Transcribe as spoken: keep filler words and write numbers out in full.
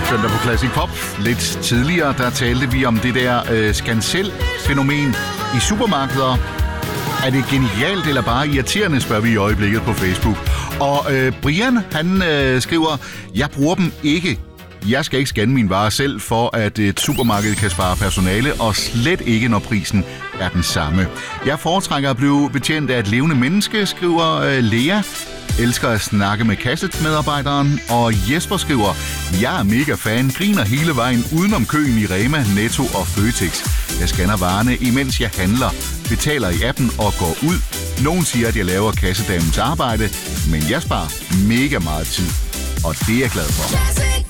Søndag på Classic Pop. Lidt tidligere, der talte vi om det der øh, scancel-fænomen i supermarkeder. Er det genialt eller bare irriterende, spørger vi i øjeblikket på Facebook. Og øh, Brian, han øh, skriver, jeg bruger dem ikke. Jeg skal ikke scanne mine varer selv, for at et supermarked kan spare personale, og slet ikke, når prisen er den samme. Jeg foretrækker at blive betjent af et levende menneske, skriver øh, Lea. Elsker at snakke med kassetmedarbejderen. Og Jesper skriver, jeg er mega fan, griner hele vejen udenom køen i Rema, Netto og Føtex. Jeg scanner varerne, imens jeg handler, betaler i appen og går ud. Nogen siger, at jeg laver kassedamens arbejde, men jeg sparer mega meget tid, og det er jeg glad for.